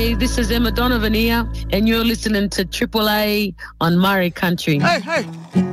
Hey, this is Emma Donovan here, and you're listening to Triple A on Murray Country. Hey, hey.